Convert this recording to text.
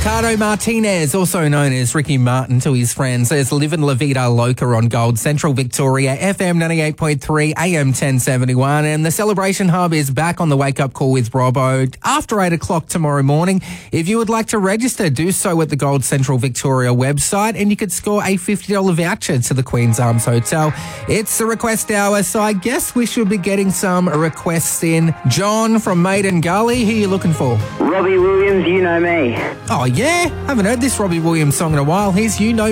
Ricardo Martinez, also known as Ricky Martin to his friends, says Livin' La Vida Loca on Gold Central Victoria, FM 98.3, AM 1071. And the Celebration Hub is back on the Wake Up Call with Robbo after 8 o'clock tomorrow morning. If you would like to register, do so at the Gold Central Victoria website and you could score a $50 voucher to the Queen's Arms Hotel. It's the request hour, so I guess we should be getting some requests in. John from Maiden Gully, who are you looking for? Robbie Williams, You Know Me. Oh, yeah? Haven't heard this Robbie Williams song in a while. Here's You Know